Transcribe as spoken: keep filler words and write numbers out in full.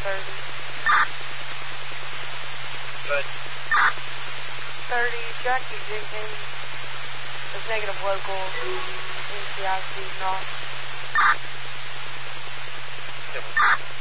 thirty. Good. thirty, Jackie Jenkins is negative local, N C I C, not.